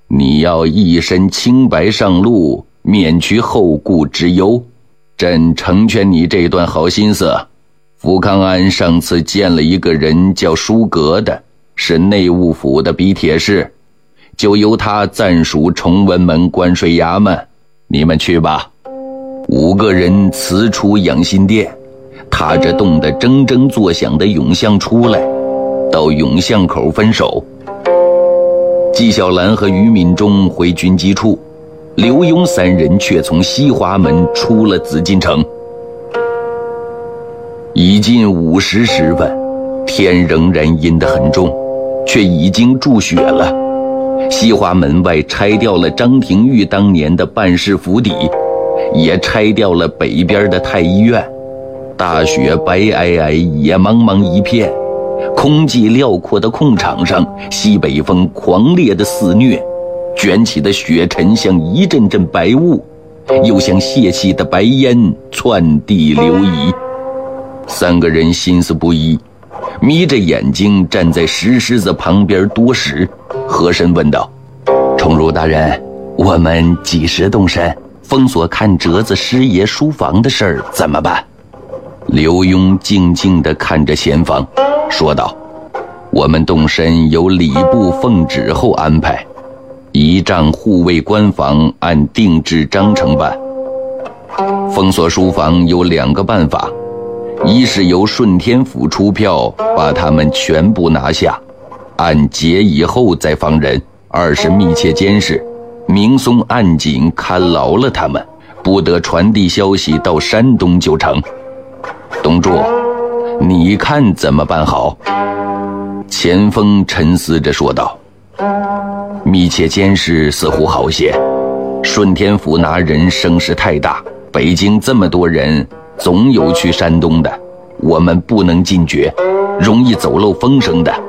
你要一身清白上路，免去后顾之忧。朕成全你这段好心思。福康安上次见了一个人叫舒格的，是内务府的笔帖式，就由他暂署崇文门关税衙门。你们去吧。5个人辞出养心殿，踏着冻得铮铮作响的甬巷出来，到甬巷口分手。纪晓岚和于敏中回军机处，刘墉3人却从西华门出了紫禁城。已近午时时分，天仍然阴得很重，却已经注雪了。西华门外拆掉了张廷玉当年的办事府邸，也拆掉了北边的太医院。大雪白皑皑，野茫茫一片。空寂辽阔的空场上，西北风狂烈的肆虐，卷起的雪尘像一阵阵白雾，又像泄气的白烟窜地流移。3个人心思不一，眯着眼睛站在石狮子旁边多时。和珅问道：崇儒大人，我们几时动身？封锁看折子师爷书房的事儿怎么办？刘墉静静地看着前方，说道：我们动身由礼部奉旨后安排，仪仗护卫官房按定制章程办。封锁书房有2个办法，一是由顺天府出票把他们全部拿下，按节以后再放人；二是密切监视，明松暗紧看牢了他们，不得传递消息到山东就成。董柱，你看怎么办好？钱锋沉思着说道：密切监视似乎好些，顺天府拿人声势太大，北京这么多人，总有去山东的，我们不能禁绝，容易走漏风声的。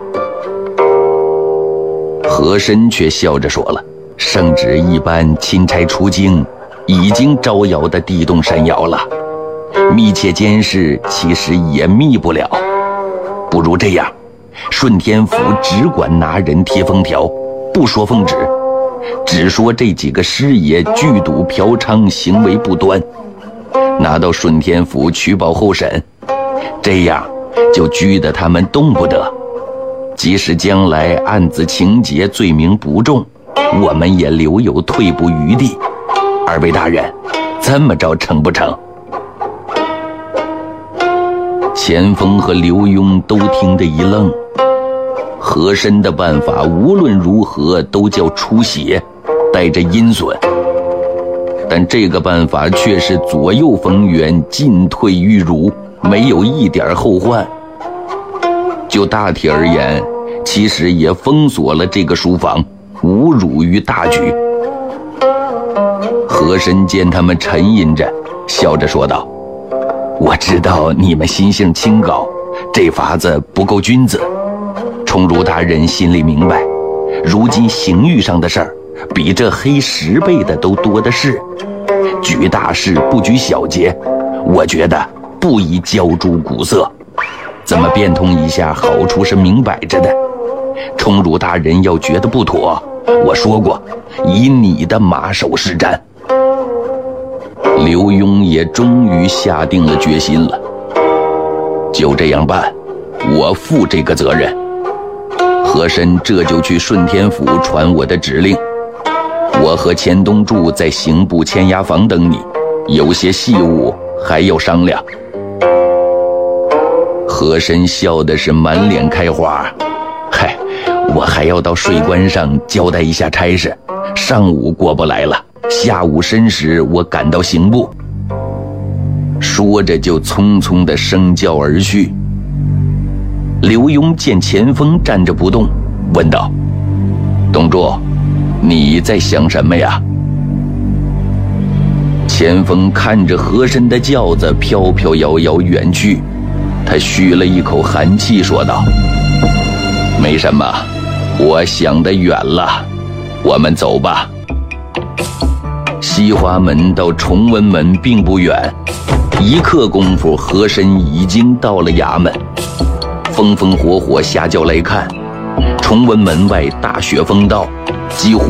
和珅却笑着说了：圣旨一般钦差出京，已经招摇的地动山摇了，密切监视其实也密不了。不如这样，顺天府只管拿人贴封条，不说奉旨，只说这几个师爷聚赌嫖娼，行为不端，拿到顺天府取保候审，这样就拘得他们动不得。即使将来案子情节罪名不重，我们也留有退步余地。2位大人，这么着成不成？钱锋和刘墉都听得一愣。和珅的办法无论如何都叫出血，带着阴损，但这个办法却是左右逢源，进退愈如，没有一点后患。就大体而言，其实也封锁了这个书房，无辱于大局。和珅见他们沉吟着，笑着说道：我知道你们心性清高，这法子不够君子。崇儒大人心里明白，如今刑狱上的事儿比这黑10倍的都多的是，举大事不举小节，我觉得不宜浇诸古色。怎么变通一下，好处是明摆着的。崇儒大人要觉得不妥，我说过，以你的马首是瞻。刘墉也终于下定了决心了，就这样办，我负这个责任。和珅这就去顺天府传我的指令，我和钱东柱在刑部签押房等你，有些细务还要商量。和珅笑的是满脸开花，嗨，我还要到税关上交代一下差事，上午过不来了，下午申时我赶到刑部。说着就匆匆地升轿而去。刘墉见钱锋站着不动，问道：董柱，你在想什么呀？钱锋看着和珅的轿子飘飘摇摇远去，他吁了一口寒气，说道：没什么，我想得远了，我们走吧。西华门到崇文门并不远，1刻功夫，和珅已经到了衙门。风风火火下轿来看，崇文门外大雪封道，几乎